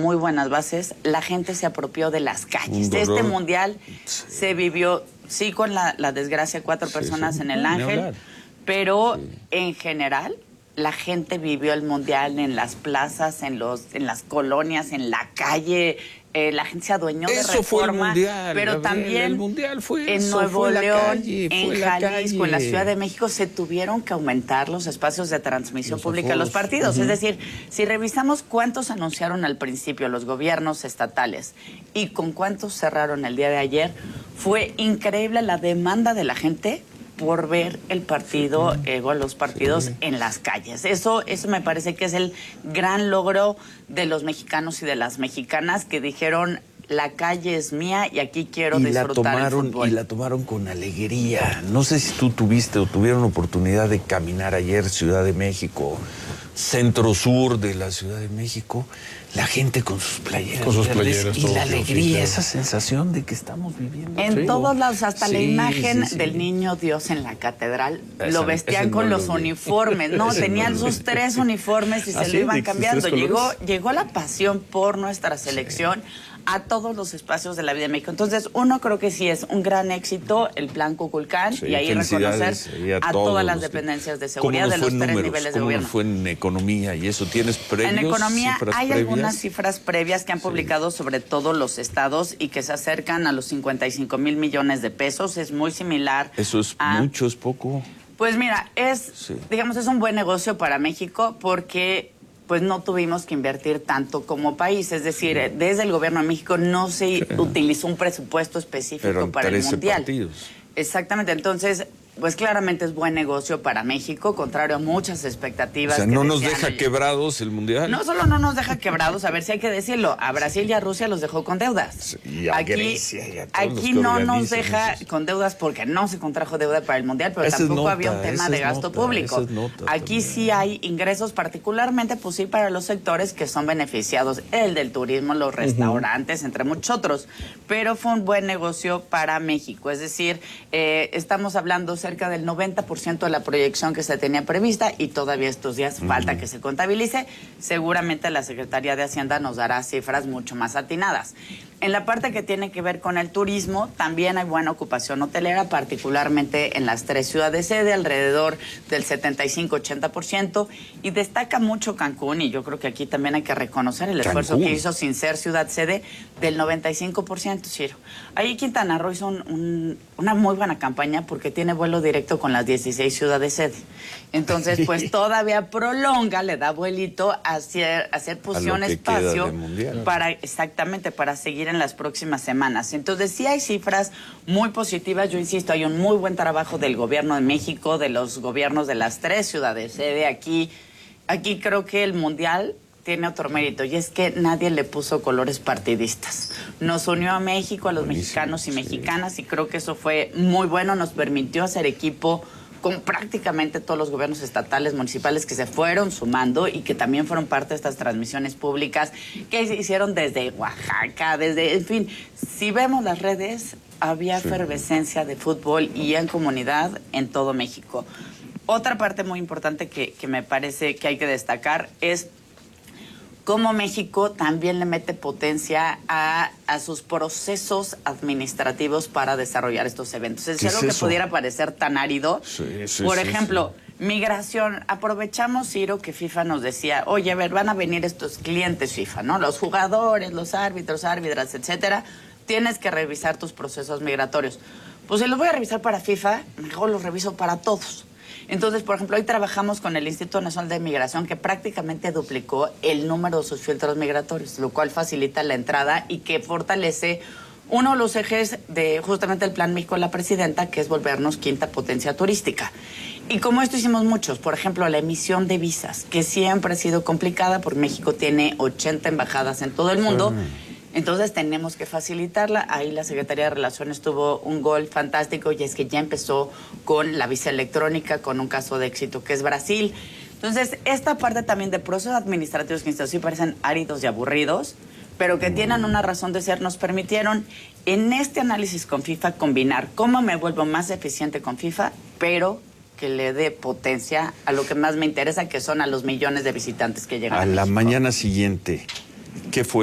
muy buenas bases, la gente se apropió de las calles. Este mundial se vivió, sí, con la desgracia de 4 personas en el Ángel, pero en general la gente vivió el mundial en las plazas, en las colonias, en la calle. La gente se adueñó de Reforma, fue el mundial, pero también el mundial fue en eso, Nuevo León, en Jalisco, en la calle. Ciudad de México, se tuvieron que aumentar los espacios de transmisión pública de los partidos. Es decir, si revisamos cuántos anunciaron al principio los gobiernos estatales y con cuántos cerraron el día de ayer, fue increíble la demanda de la gente por ver el partido, los partidos en las calles. Eso me parece que es el gran logro de los mexicanos y de las mexicanas que dijeron: la calle es mía y aquí quiero disfrutar el fútbol. Y la tomaron con alegría. No sé si tú tuviste o tuvieron oportunidad de caminar ayer Ciudad de México, centro-sur de la Ciudad de México, la gente con sus playeras. Y la alegría, esa sensación de que estamos viviendo. En todos lados, hasta la imagen del niño Dios en la catedral, lo vestían con los uniformes, ¿no? Tenían sus 3 uniformes y se lo iban cambiando. Llegó la pasión por nuestra selección a todos los espacios de la vida de México. Entonces, uno, creo que sí es un gran éxito el plan Kukulcán, y ahí reconocer a todas las dependencias de seguridad de los 3 niveles de gobierno. ¿Cómo fue en economía y eso? ¿Tienes previos? En economía hay algunas cifras previas que han publicado sobre todo los estados y que se acercan a los 55,000 millones de pesos. Es muy similar. ¿Eso es mucho, es poco? Pues mira, digamos, es un buen negocio para México porque pues no tuvimos que invertir tanto como país. Es decir, desde el gobierno de México no se utilizó un presupuesto específico para el mundial. Partidos. Exactamente. Entonces, pues claramente es buen negocio para México, contrario a muchas expectativas. O sea, no nos deja quebrados el mundial. No solo no nos deja quebrados, a ver si hay que decirlo, a Brasil y a Rusia los dejó con deudas. Y a Grecia y a todos aquí no nos deja con deudas porque no se contrajo deuda para el mundial, pero tampoco había un tema de gasto público. Aquí sí hay ingresos, particularmente, pues sí, para los sectores que son beneficiados, el del turismo, los restaurantes, entre muchos otros. Pero fue un buen negocio para México. Es decir, estamos hablando cerca del 90% de la proyección que se tenía prevista y todavía estos días falta que se contabilice. Seguramente la Secretaría de Hacienda nos dará cifras mucho más atinadas. En la parte que tiene que ver con el turismo, también hay buena ocupación hotelera, particularmente en las 3 ciudades sede, alrededor del 75-80%, y destaca mucho Cancún, y yo creo que aquí también hay que reconocer el esfuerzo que hizo sin ser ciudad sede, del 95%, Ciro. Ahí Quintana Roo hizo una muy buena campaña porque tiene vuelo directo con las 16 ciudades sede. Entonces, pues todavía prolonga, le da vuelito a hacer pues, un espacio para seguir en las próximas semanas. Entonces, sí hay cifras muy positivas. Yo insisto, hay un muy buen trabajo del gobierno de México, de los gobiernos de las 3 ciudades sede. Aquí creo que el mundial tiene otro mérito, y es que nadie le puso colores partidistas. Nos unió a México, a los mexicanos y mexicanas, y creo que eso fue muy bueno. Nos permitió hacer equipo con prácticamente todos los gobiernos estatales, municipales que se fueron sumando y que también fueron parte de estas transmisiones públicas que se hicieron desde Oaxaca, en fin, si vemos las redes, había efervescencia de fútbol y en comunidad en todo México. Otra parte muy importante que me parece que hay que destacar es cómo México también le mete potencia a sus procesos administrativos para desarrollar estos eventos. Es algo que pudiera parecer tan árido. Por ejemplo, migración. Aprovechamos, Ciro, que FIFA nos decía, oye, a ver, van a venir estos clientes FIFA, ¿no? Los jugadores, los árbitros, árbitras, etcétera. Tienes que revisar tus procesos migratorios. Pues si los voy a revisar para FIFA, mejor los reviso para todos. Entonces, por ejemplo, hoy trabajamos con el Instituto Nacional de Migración, que prácticamente duplicó el número de sus filtros migratorios, lo cual facilita la entrada y que fortalece uno de los ejes de justamente el Plan México de la Presidenta, que es volvernos quinta potencia turística. Y como esto hicimos muchos, por ejemplo, la emisión de visas, que siempre ha sido complicada porque México tiene 80 embajadas en todo el mundo. Entonces tenemos que facilitarla. Ahí la Secretaría de Relaciones tuvo un gol fantástico, y es que ya empezó con la visa electrónica, con un caso de éxito que es Brasil. Entonces, esta parte también de procesos administrativos que sí parecen áridos y aburridos, pero que tienen una razón de ser, nos permitieron en este análisis con FIFA combinar cómo me vuelvo más eficiente con FIFA, pero que le dé potencia a lo que más me interesa, que son a los millones de visitantes que llegan a la México. mañana siguiente, ¿qué fue?